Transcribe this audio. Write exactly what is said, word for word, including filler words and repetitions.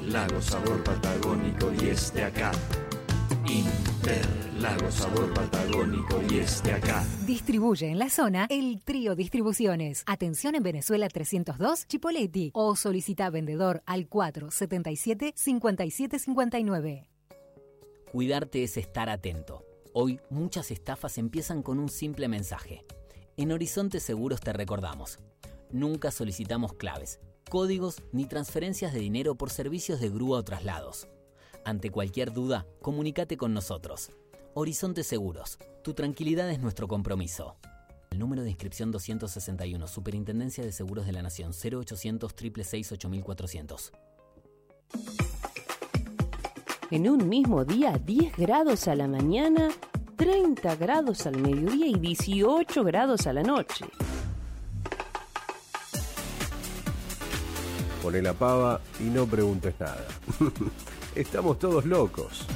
Interlago, sabor patagónico y este acá. Interlago, sabor patagónico y este acá. Distribuye en la zona el Trío Distribuciones. Atención en Venezuela trescientos dos, Chipoleti. O solicita vendedor al cuatro setenta y siete, cincuenta y siete cincuenta y nueve. Cuidarte es estar atento. Hoy muchas estafas empiezan con un simple mensaje. En Horizonte Seguros te recordamos. Nunca solicitamos claves, códigos ni transferencias de dinero por servicios de grúa o traslados. Ante cualquier duda, comunícate con nosotros. Horizonte Seguros, tu tranquilidad es nuestro compromiso. El número de inscripción doscientos sesenta y uno, Superintendencia de Seguros de la Nación, cero ochocientos, seiscientos sesenta y seis, ocho mil cuatrocientos. En un mismo día, diez grados a la mañana, treinta grados al mediodía y dieciocho grados a la noche. Poné la pava y no preguntes nada. Estamos todos locos.